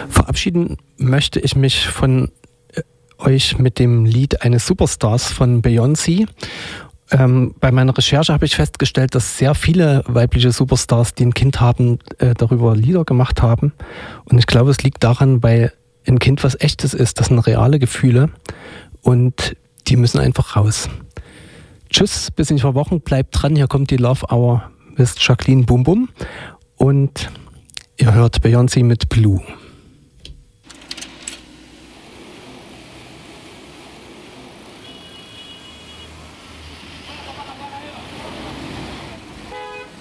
Verabschieden möchte ich mich von euch mit dem Lied eines Superstars von Beyoncé. Bei meiner Recherche habe ich festgestellt, dass sehr viele weibliche Superstars, die ein Kind haben, darüber Lieder gemacht haben. Und ich glaube, es liegt daran, weil ein Kind was Echtes ist. Das sind reale Gefühle und die müssen einfach raus. Tschüss, bis in 2 Wochen. Bleibt dran, hier kommt die Love Hour mit Jacqueline Bum Bum. Und ihr hört Beyoncé mit Blue.